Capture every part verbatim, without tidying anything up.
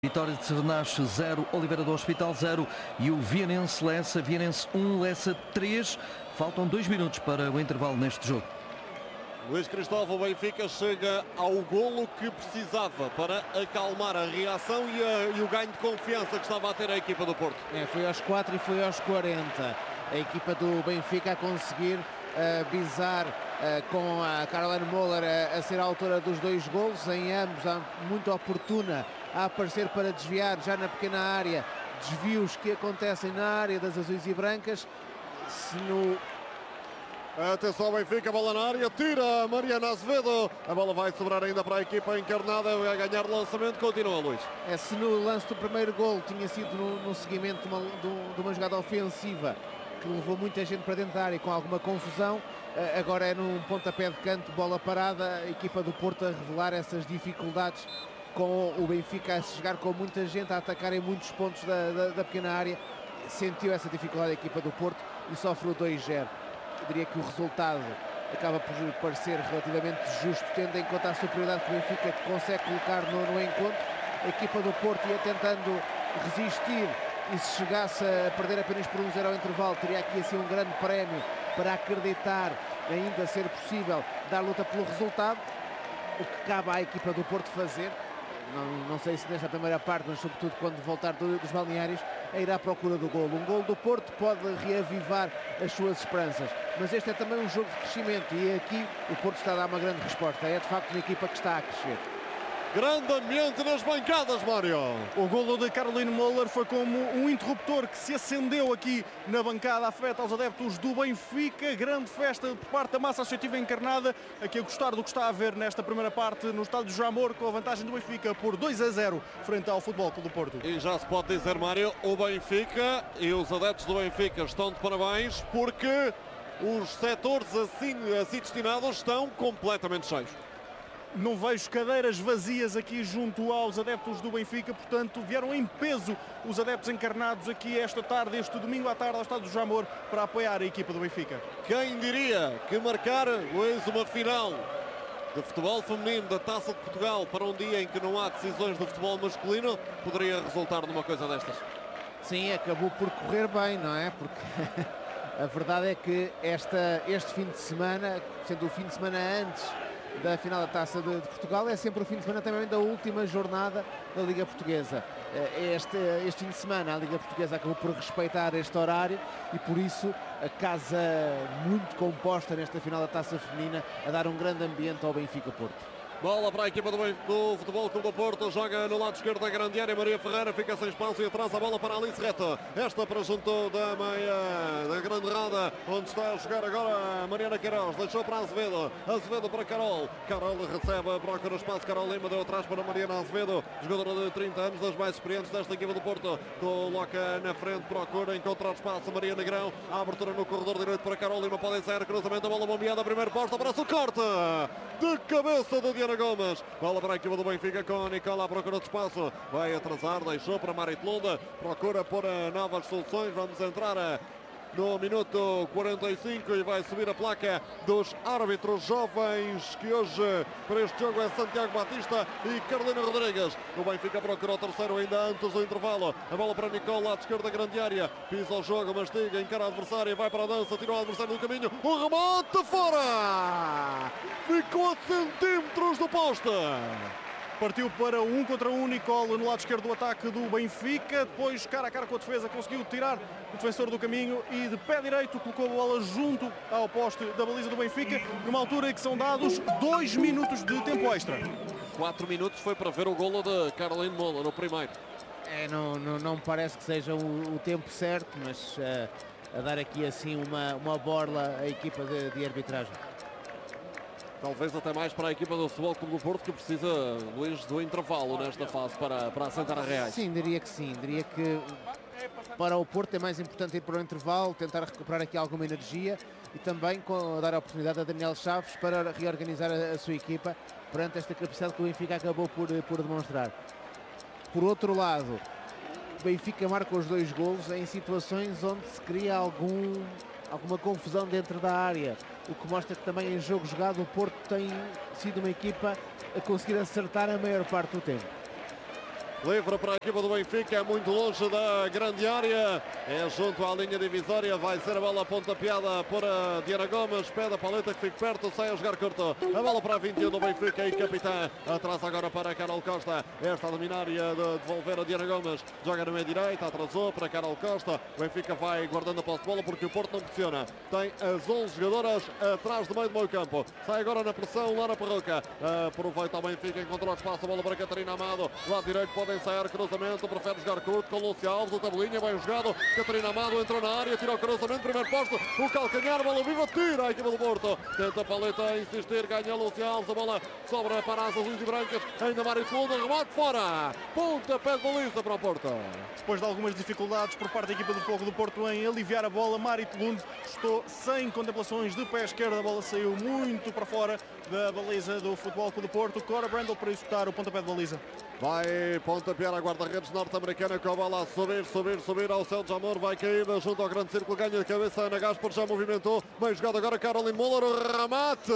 Vitória de Sernache zero, Oliveira do Hospital zero e o Vianense Lessa, Vianense um, Lessa três. Faltam dois minutos para o intervalo neste jogo. Luís Cristóvão, Benfica chega ao golo que precisava para acalmar a reação e, a, e o ganho de confiança que estava a ter a equipa do Porto. É, foi aos quatro e foi aos quarenta. A equipa do Benfica a conseguir uh, bizar uh, com a Caroline Moller a, a ser a autora dos dois golos, em ambos muito oportuna a aparecer para desviar já na pequena área, desvios que acontecem na área das azuis e brancas. Se no... Atenção, Benfica, bola na área, tira Mariana Azevedo, a bola vai sobrar ainda para a equipa encarnada, vai ganhar lançamento, continua Luís. É, se no lance do primeiro golo tinha sido no, no seguimento de uma, de uma jogada ofensiva que levou muita gente para dentro da área com alguma confusão, agora é num pontapé de canto, bola parada, a equipa do Porto a revelar essas dificuldades com o Benfica a chegar com muita gente, a atacar em muitos pontos da, da, da pequena área. Sentiu essa dificuldade a equipa do Porto e sofre o dois zero. Eu diria que o resultado acaba por parecer relativamente justo, tendo em conta a superioridade que o Benfica consegue colocar no, no encontro. A equipa do Porto ia tentando resistir e se chegasse a perder apenas por um zero ao intervalo, teria aqui assim um grande prémio para acreditar ainda ser possível dar luta pelo resultado. O que cabe à equipa do Porto fazer, não, não sei se nesta primeira parte, mas sobretudo quando voltar do, dos balneários, é ir à procura do golo. Um golo do Porto pode reavivar as suas esperanças, mas este é também um jogo de crescimento e aqui o Porto está a dar uma grande resposta. É de facto uma equipa que está a crescer. Grande ambiente nas bancadas, Mário. O golo de Caroline Moller foi como um interruptor que se acendeu aqui na bancada, afeta aos adeptos do Benfica. Grande festa por parte da massa associativa encarnada, aqui a gostar do que está a ver nesta primeira parte no estádio Jamor, com a vantagem do Benfica por dois a zero frente ao Futebol Clube do Porto. E já se pode dizer, Mário, o Benfica e os adeptos do Benfica estão de parabéns porque os setores assim, assim destinados estão completamente cheios. Não vejo cadeiras vazias aqui junto aos adeptos do Benfica, portanto vieram em peso os adeptos encarnados aqui esta tarde, este domingo à tarde ao estádio do Jamor, para apoiar a equipa do Benfica. Quem diria que marcar, Luís, uma final de futebol feminino da Taça de Portugal para um dia em que não há decisões do futebol masculino poderia resultar numa coisa destas? Sim, acabou por correr bem, não é? Porque a verdade é que esta, este fim de semana, sendo o fim de semana antes da final da Taça de, de Portugal, é sempre o fim de semana também da última jornada da Liga Portuguesa. Este, este fim de semana a Liga Portuguesa acabou por respeitar este horário e por isso a casa muito composta nesta final da Taça Feminina a dar um grande ambiente ao Benfica Porto. Bola para a equipa do, do Futebol Clube do Porto, joga no lado esquerdo da grande área, Maria Ferreira fica sem espaço e atrás a bola para Alice Reta. Esta para junto da meia da grande rada, onde está a jogar agora Mariana Queiroz, deixou para Azevedo, Azevedo para Carol, Carol recebe, procura espaço, Carol Lima deu atrás para Mariana Azevedo, jogadora de trinta anos, das mais experientes desta equipa do Porto, coloca na frente, procura encontrar espaço, Maria Negrão, a abertura no corredor direito para Carol Lima, pode ser cruzamento, a bola bombeada, primeiro posto, abraça o corte de cabeça de Diana Gomes, bola para a equipa do Benfica com Nicola à procura de espaço, vai atrasar, deixou para Marit Lunda, procura por novas soluções, vamos entrar no minuto quarenta e cinco e vai subir a placa dos árbitros jovens, que hoje para este jogo é Santiago Batista e Carolina Rodrigues. O Benfica procura o terceiro ainda antes do intervalo, a bola para Nicola, lado esquerdo da grande área, pisa o jogo, mastiga, encara o adversário, vai para a dança, tirou o adversário do caminho, o remate fora, ficou a centímetros do poste. Partiu para o um contra um, Nicole no lado esquerdo do ataque do Benfica, depois cara a cara com a defesa conseguiu tirar o defensor do caminho e de pé direito colocou a bola junto ao poste da baliza do Benfica, numa altura em que são dados dois minutos de tempo extra. Quatro minutos foi para ver o golo de Caroline Moller no primeiro. É, não, não, não me parece que seja o, o tempo certo, mas uh, a dar aqui assim uma, uma borla à equipa de, de arbitragem. Talvez até mais para a equipa do Futebol Clube do Porto, que precisa, Luís, do intervalo nesta fase para, para assentar a reais. Sim, diria que sim. Diria que para o Porto é mais importante ir para o intervalo, tentar recuperar aqui alguma energia e também com, dar a oportunidade a Daniel Chaves para reorganizar a, a sua equipa perante esta capacidade que o Benfica acabou por, por demonstrar. Por outro lado, o Benfica marca os dois golos em situações onde se cria algum, alguma confusão dentro da área, o que mostra que também em jogo jogado o Porto tem sido uma equipa a conseguir acertar a maior parte do tempo. livre para a equipa do Benfica, é muito longe da grande área, é junto à linha divisória, vai ser a bola pontapeada por a Diana Gomes, pede a paleta que fique perto, sai a jogar curto, a bola para a vinte e um do Benfica e capitã, atrás agora para Carol Costa, esta a dominar e a de devolver a Diana Gomes, joga no meio direita, atrasou para Carol Costa, o Benfica vai guardando a posse de bola porque o Porto não pressiona, tem as onze jogadoras atrás do meio do meio campo, sai agora na pressão Lara Parroca, aproveita o Benfica, encontrou espaço, a bola para Catarina Amado, lado direito pode ensaiar cruzamento, prefere jogar curto com Lúcia Alves, o tabelinha, bem jogado, Catarina Amado entrou na área, tira o cruzamento, primeiro posto, o calcanhar, bola viva, tira a equipa do Porto, tenta a paleta a insistir, ganha Lúcia Alves, a bola sobra para as azuis e brancas, ainda Mário Coluna, remate fora, ponta, pé de baliza para o Porto. Depois de algumas dificuldades por parte da equipa do Fogo do Porto em aliviar a bola, Mário Lund estou sem contemplações de pé esquerdo, a bola saiu muito para fora da baliza do Futebol Clube do Porto, Cora Brandel para executar o pontapé de baliza. Vai pontapear a guarda-redes norte-americana com a bola a subir, subir, subir ao céu de Jamor, vai cair junto ao grande círculo, ganha de cabeça Ana Gaspar, já movimentou, bem jogado agora Caroline Muller, o remate,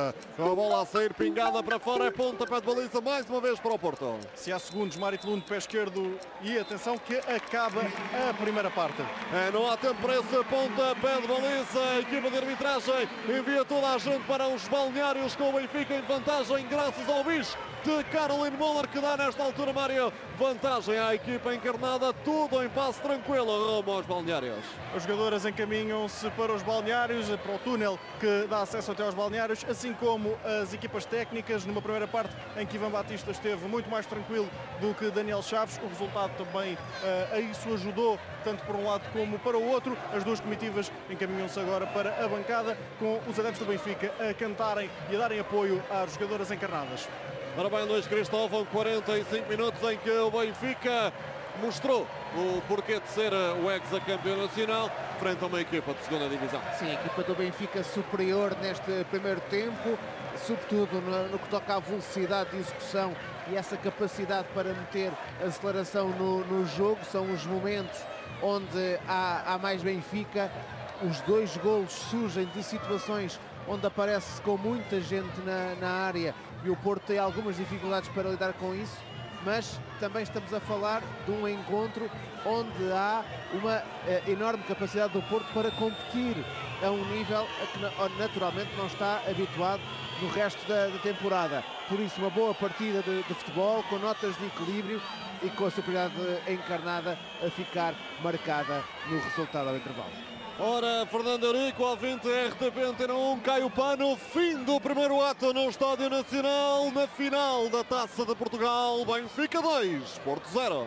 a bola a sair pingada para fora, é pontapé de baliza mais uma vez para o Porto. Se há segundos, Mário Lund, pé esquerdo e atenção que acaba a primeira parte. É, não há tempo para esse pontapé de baliza, a equipa de arbitragem envia toda a gente para os balneários com o Benfica em vantagem graças ao bicho de Caroline Muller que dá nesta altura, Mário, vantagem à equipa encarnada, tudo em passo tranquilo rumo aos balneários. As jogadoras encaminham-se para os balneários, para o túnel que dá acesso até aos balneários, assim como as equipas técnicas, numa primeira parte em que Ivan Batista esteve muito mais tranquilo do que Daniel Chaves, o resultado também uh, a isso ajudou, tanto por um lado como para o outro. As duas comitivas encaminham-se agora para a bancada, com os adeptos do Benfica a cantarem e a darem apoio às jogadoras encarnadas. Ora bem, Luís Cristóvão, quarenta e cinco minutos em que o Benfica mostrou o porquê de ser o ex-campeão nacional frente a uma equipa de segunda divisão. Sim, a equipa do Benfica superior neste primeiro tempo, sobretudo no, no que toca à velocidade de execução e essa capacidade para meter aceleração no, no jogo. São os momentos onde há, há mais Benfica. Os dois golos surgem de situações onde aparece com muita gente na, na área e o Porto tem algumas dificuldades para lidar com isso, mas também estamos a falar de um encontro onde há uma eh, enorme capacidade do Porto para competir a um nível a que naturalmente não está habituado no resto da, da temporada. Por isso, uma boa partida de, de futebol, com notas de equilíbrio e com a superioridade encarnada a ficar marcada no resultado ao intervalo. Ora, Fernando Eurico, ao vinte, R T P Antena um, cai o pano, fim do primeiro ato no Estádio Nacional, na final da Taça de Portugal, Benfica dois, Porto zero.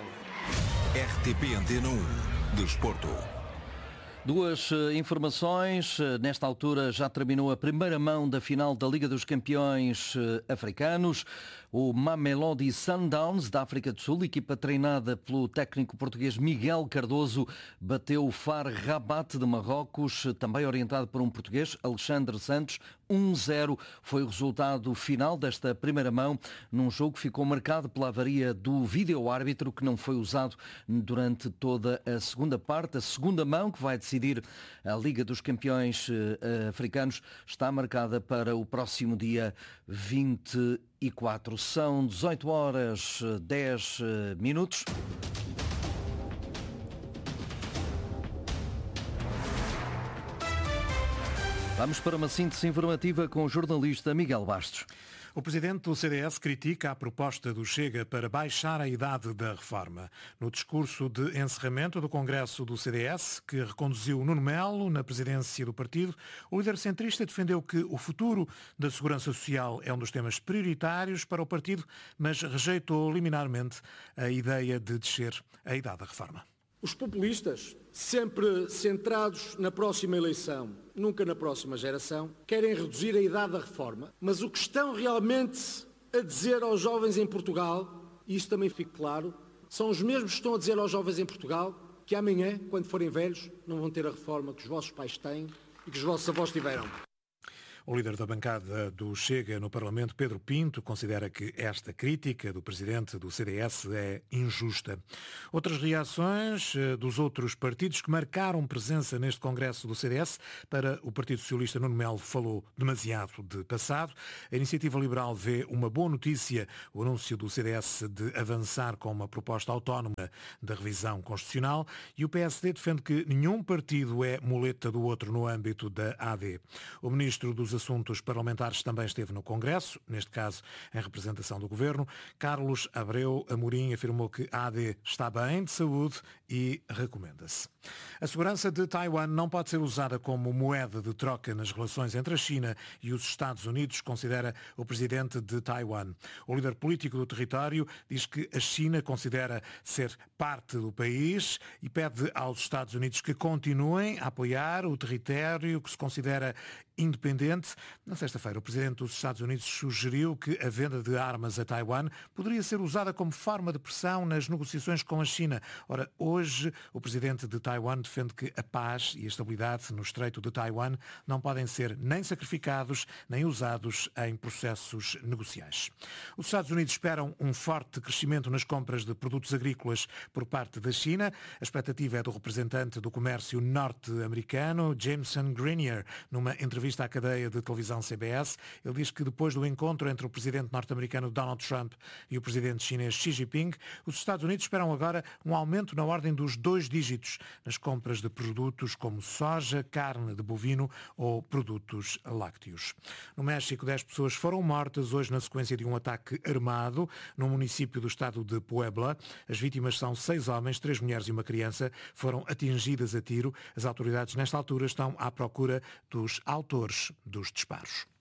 R T P Antena um, Desporto. Duas uh, informações. Uh, nesta altura já terminou a primeira mão da final da Liga dos Campeões uh, Africanos. O Mamelodi Sundowns, da África do Sul, equipa treinada pelo técnico português Miguel Cardoso, bateu o F A R Rabat de Marrocos, também orientado por um português, Alexandre Santos. um zero foi o resultado final desta primeira mão, num jogo que ficou marcado pela avaria do vídeo-árbitro, que não foi usado durante toda a segunda parte. A segunda mão, que vai decidir a Liga dos Campeões uh, Africanos, está marcada para o próximo dia vinte e quatro. São dezoito horas dez minutos. Vamos para uma síntese informativa com o jornalista Miguel Bastos. O presidente do C D S critica a proposta do Chega para baixar a idade da reforma. No discurso de encerramento do Congresso do C D S, que reconduziu Nuno Melo na presidência do partido, o líder centrista defendeu que o futuro da segurança social é um dos temas prioritários para o partido, mas rejeitou liminarmente a ideia de descer a idade da reforma. Os populistas, sempre centrados na próxima eleição, nunca na próxima geração, querem reduzir a idade da reforma, mas o que estão realmente a dizer aos jovens em Portugal, e isto também fique claro, são os mesmos que estão a dizer aos jovens em Portugal que amanhã, quando forem velhos, não vão ter a reforma que os vossos pais têm e que os vossos avós tiveram. O líder da bancada do Chega no Parlamento, Pedro Pinto, considera que esta crítica do presidente do C D S é injusta. Outras reações dos outros partidos que marcaram presença neste congresso do C D S. Para o Partido Socialista, Nuno Melo falou demasiado de passado. A Iniciativa Liberal vê uma boa notícia o anúncio do C D S de avançar com uma proposta autónoma da revisão constitucional, e o P S D defende que nenhum partido é muleta do outro no âmbito da A D. O Ministro dos Assuntos Parlamentares também esteve no Congresso, neste caso em representação do Governo. Carlos Abreu Amorim afirmou que a A D está bem de saúde e recomenda-se. A segurança de Taiwan não pode ser usada como moeda de troca nas relações entre a China e os Estados Unidos, considera o presidente de Taiwan. O líder político do território diz que a China considera ser parte do país e pede aos Estados Unidos que continuem a apoiar o território que se considera independente. Na sexta-feira, o presidente dos Estados Unidos sugeriu que a venda de armas a Taiwan poderia ser usada como forma de pressão nas negociações com a China. Ora, hoje, o presidente de Taiwan defende que a paz e a estabilidade no Estreito de Taiwan não podem ser nem sacrificados nem usados em processos negociais. Os Estados Unidos esperam um forte crescimento nas compras de produtos agrícolas por parte da China. A expectativa é do representante do comércio norte-americano, Jameson Grenier, numa entrevista à cadeia de televisão C B S. Ele diz que depois do encontro entre o presidente norte-americano Donald Trump e o presidente chinês Xi Jinping, os Estados Unidos esperam agora um aumento na ordem dos dois dígitos nas compras de produtos como soja, carne de bovino ou produtos lácteos. No México, dez pessoas foram mortas hoje na sequência de um ataque armado no município do estado de Puebla. As vítimas são seis homens, três mulheres e uma criança. Foram atingidas a tiro. As autoridades, nesta altura, estão à procura dos autores dos disparos.